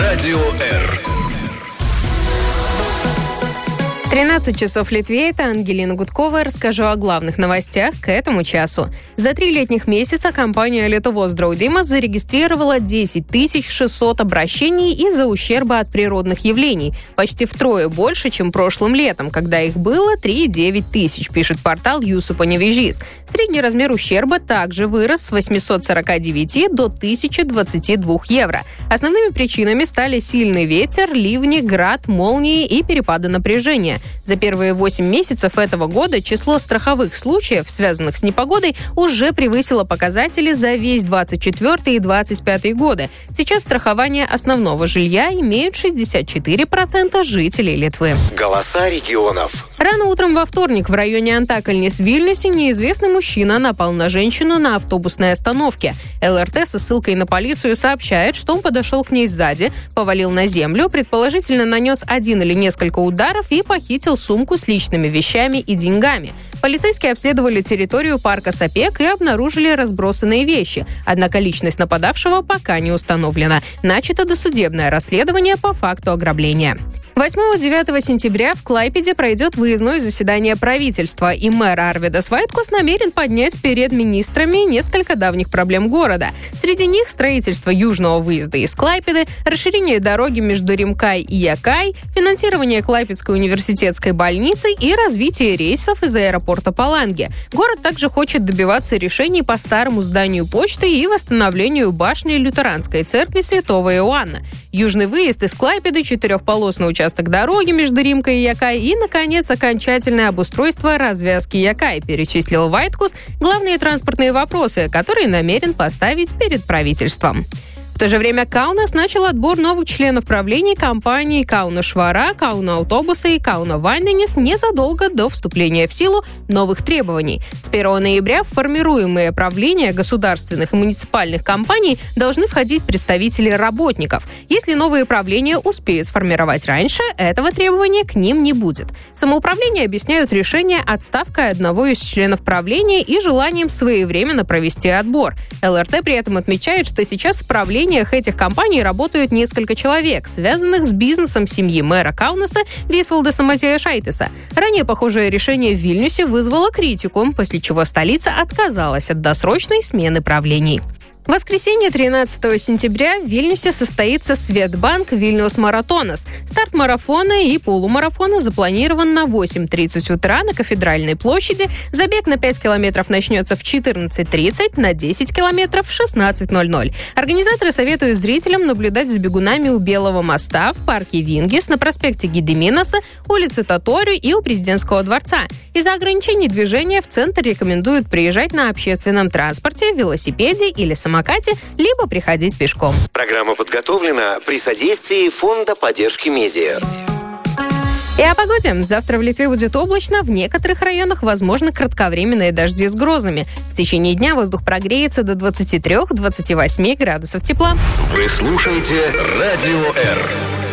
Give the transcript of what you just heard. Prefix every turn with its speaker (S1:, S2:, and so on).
S1: Радио Р.
S2: 13 часов в Литве. Это Ангелина Гудкова. Расскажу о главных новостях к этому часу. За 3 летних месяца компания Lietuvos draudimas зарегистрировала 10 600 обращений из-за ущерба от природных явлений. Почти втрое больше, чем прошлым летом, когда их было 3,9 тысяч, пишет портал Jūsu Panevėžys. Средний размер ущерба также вырос с 849 до 1022 евро. Основными причинами стали сильный ветер, ливни, град, молнии и перепады напряжения. За первые 8 месяцев этого года число страховых случаев, связанных с непогодой, уже превысило показатели за весь 24 и 25 годы. Сейчас страхование основного жилья имеют 64% жителей Литвы.
S3: Голоса регионов.
S2: Рано утром во вторник в районе Антакальнис в Вильнюсе неизвестный мужчина напал на женщину на автобусной остановке. ЛРТ со ссылкой на полицию сообщает, что он подошел к ней сзади, повалил на землю, предположительно нанес один или несколько ударов и похитил сумку с личными вещами и деньгами. Полицейские обследовали территорию парка Сапек и обнаружили разбросанные вещи. Однако личность нападавшего пока не установлена. Начато досудебное расследование по факту ограбления. 8-9 сентября в Клайпеде пройдет выездное заседание правительства, и мэр Арвидас Вайткус намерен поднять перед министрами несколько давних проблем города. Среди них строительство южного выезда из Клайпеды, расширение дороги между Римкай и Якай, финансирование Клайпедской университетской больницы и развитие рейсов из аэропорта Паланги. Город также хочет добиваться решений по старому зданию почты и восстановлению башни лютеранской церкви Святого Иоанна. Южный выезд из Клайпеды, 4-полосный участок дороги между Римкой и Якай и, наконец, окончательное обустройство развязки Якай, перечислил Вайткус главные транспортные вопросы, которые намерен поставить перед правительством. В то же время Каунас начал отбор новых членов правления компаний Kauno Švara, Kauno Autobusai и Kauno Vandenys незадолго до вступления в силу новых требований. С 1 ноября в формируемые правления государственных и муниципальных компаний должны входить представители работников. Если новые правления успеют сформировать раньше, этого требования к ним не будет. Самоуправление объясняют решение отставкой одного из членов правления и желанием своевременно провести отбор. ЛРТ при этом отмечает, что сейчас в правлениях этих компаний работают несколько человек, связанных с бизнесом семьи мэра Каунаса Висвалдаса Матиашайтиса. Ранее похожее решение в Вильнюсе вызвало критику, после чего столица отказалась от досрочной смены правлений. В воскресенье 13 сентября в Вильнюсе состоится Светбанк Вильнюс Маратонас. Старт марафона и полумарафона запланирован на 8:30 утра на Кафедральной площади. Забег на 5 километров начнется в 14:30, на 10 километров в 16:00. Организаторы советуют зрителям наблюдать за бегунами у Белого моста, в парке Вингис, на проспекте Гедеминаса, улице Таторю и у Президентского дворца. Из-за ограничений движения в центр рекомендуют приезжать на общественном транспорте, велосипеде или самокате, либо приходить пешком.
S3: Программа подготовлена при содействии Фонда поддержки медиа.
S2: И о погоде. Завтра в Литве будет облачно, в некоторых районах возможны кратковременные дожди с грозами. В течение дня воздух прогреется до 23-28 градусов тепла.
S1: Вы слушаете Радио Р.